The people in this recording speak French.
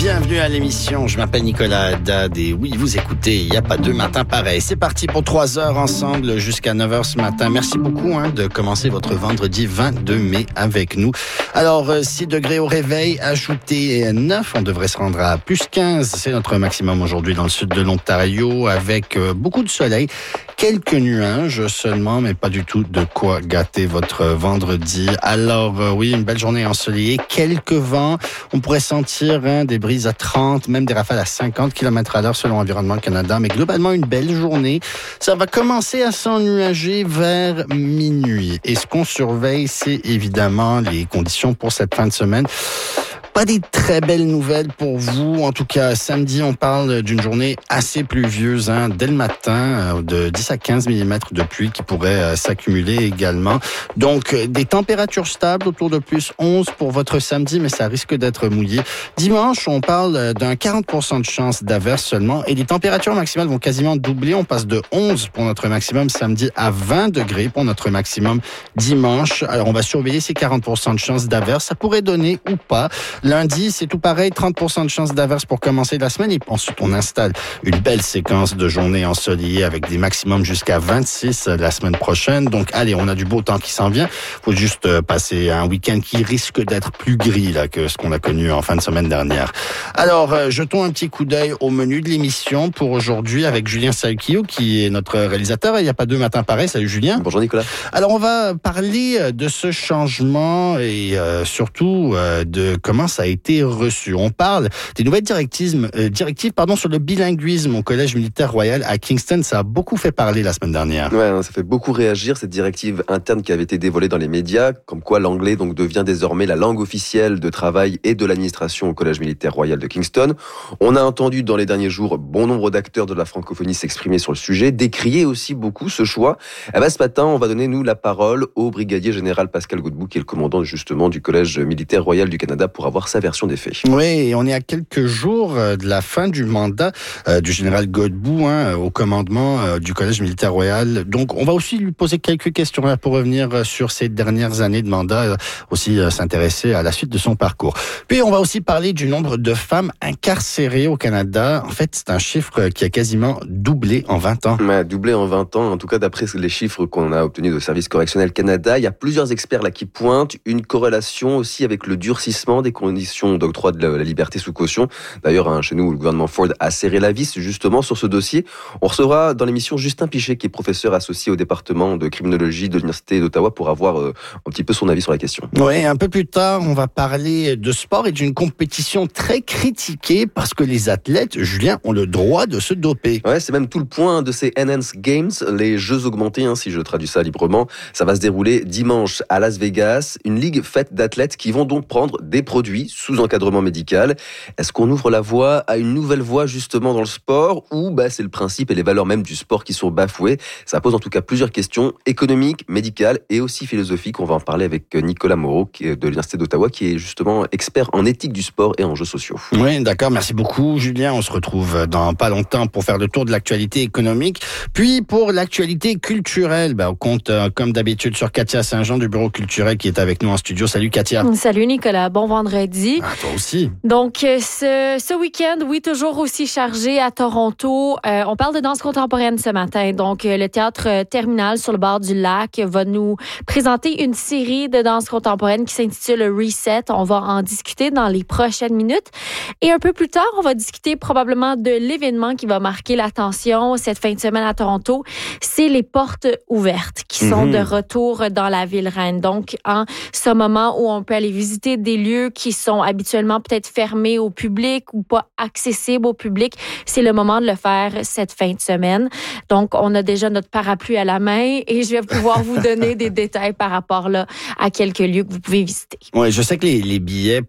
Bienvenue à l'émission, je m'appelle Nicolas Haddad et oui, vous écoutez, il n'y a pas deux matins pareils. C'est parti pour 3 heures ensemble jusqu'à 9 heures ce matin. Merci beaucoup de commencer votre vendredi 22 mai avec nous. Alors, 6 degrés au réveil, ajouté 9, on devrait se rendre à plus 15. C'est notre maximum aujourd'hui dans le sud de l'Ontario avec beaucoup de soleil. Quelques nuages seulement, mais pas du tout de quoi gâter votre vendredi. Alors, oui, une belle journée ensoleillée, quelques vents. On pourrait sentir des brises à 30, même des rafales à 50 km/h selon Environnement Canada. Mais globalement, une belle journée. Ça va commencer à s'ennuager vers minuit. Et ce qu'on surveille, c'est évidemment les conditions pour cette fin de semaine. Pas des très belles nouvelles pour vous. En tout cas, samedi, on parle d'une journée assez pluvieuse dès le matin, de 10 à 15 mm de pluie qui pourrait s'accumuler également. Donc, des températures stables autour de plus 11 pour votre samedi, mais ça risque d'être mouillé. Dimanche, on parle d'un 40% de chance d'averse seulement et les températures maximales vont quasiment doubler. On passe de 11 pour notre maximum samedi à 20 degrés pour notre maximum dimanche. Alors, on va surveiller ces 40% de chance d'averse. Ça pourrait donner ou pas. Lundi, c'est tout pareil, 30% de chance d'averse pour commencer la semaine. Et ensuite, on installe une belle séquence de journées ensoleillées avec des maximums jusqu'à 26 la semaine prochaine. Donc, allez, on a du beau temps qui s'en vient. Faut juste passer un week-end qui risque d'être plus gris là que ce qu'on a connu en fin de semaine dernière. Alors, jetons un petit coup d'œil au menu de l'émission pour aujourd'hui avec Julien Salkio, qui est notre réalisateur. Il n'y a pas deux matins pareils. Salut Julien. Bonjour Nicolas. Alors, on va parler de ce changement et surtout de comment ça a été reçu. On parle des nouvelles directives sur le bilinguisme au Collège militaire royal à Kingston. Ça a beaucoup fait parler la semaine dernière. Ouais, ça fait beaucoup réagir, cette directive interne qui avait été dévoilée dans les médias, comme quoi l'anglais donc devient désormais la langue officielle de travail et de l'administration au Collège militaire royal de Kingston. On a entendu dans les derniers jours bon nombre d'acteurs de la francophonie s'exprimer sur le sujet, décrier aussi beaucoup ce choix. Ce matin, on va donner, nous, la parole au brigadier général Pascal Godbout, qui est le commandant justement du Collège militaire royal du Canada, pour avoir sa version des faits. Oui, et on est à quelques jours de la fin du mandat du général Godbout au commandement du Collège militaire royal. Donc, on va aussi lui poser quelques questions pour revenir sur ces dernières années de mandat, aussi s'intéresser à la suite de son parcours. Puis, on va aussi parler du nombre de femmes incarcérées au Canada. En fait, c'est un chiffre qui a quasiment doublé en 20 ans. Ouais, doublé en 20 ans, en tout cas d'après les chiffres qu'on a obtenus de Service correctionnel Canada. Il y a plusieurs experts là qui pointent une corrélation aussi avec le durcissement des conditions d'octroi de la liberté sous caution. D'ailleurs, chez nous, le gouvernement Ford a serré la vis justement sur ce dossier. On recevra dans l'émission Justin Pichet, qui est professeur associé au département de criminologie de l'Université d'Ottawa, pour avoir un petit peu son avis sur la question. Oui, un peu plus tard, on va parler de sport et d'une compétition très critiquée parce que les athlètes, Julien, ont le droit de se doper. Ouais, c'est même tout le point de ces Enhanced Games, les Jeux augmentés, si je traduis ça librement. Ça va se dérouler dimanche à Las Vegas, une ligue faite d'athlètes qui vont donc prendre des produits sous encadrement médical. Est-ce qu'on ouvre la voie à une nouvelle voie justement dans le sport, ou c'est le principe et les valeurs même du sport qui sont bafouées? Ça pose en tout cas plusieurs questions économiques, médicales et aussi philosophiques. On va en parler avec Nicolas Moreau, qui est de l'Université d'Ottawa, qui est justement expert en éthique du sport et enjeux sociaux. Oui, d'accord, merci beaucoup Julien. On se retrouve dans pas longtemps pour faire le tour de l'actualité économique. Puis pour l'actualité culturelle, on compte comme d'habitude sur Katia Saint-Jean du Bureau culturel qui est avec nous en studio. Salut Katia. Salut Nicolas, bon vendredi. Toi aussi. Donc ce week-end, oui, toujours aussi chargé à Toronto. On parle de danse contemporaine ce matin. Donc le théâtre Terminal sur le bord du lac va nous présenter une série de danse contemporaine qui s'intitule Reset. On va en discuter dans les prochaines minutes. Et un peu plus tard, on va discuter probablement de l'événement qui va marquer l'attention cette fin de semaine à Toronto. C'est les portes ouvertes qui sont de retour dans la ville reine. Donc en ce moment où on peut aller visiter des lieux qui sont habituellement peut-être fermés au public ou pas accessibles au public, c'est le moment de le faire cette fin de semaine. Donc, on a déjà notre parapluie à la main et je vais pouvoir vous donner des détails par rapport là à quelques lieux que vous pouvez visiter. Oui, je sais que les billets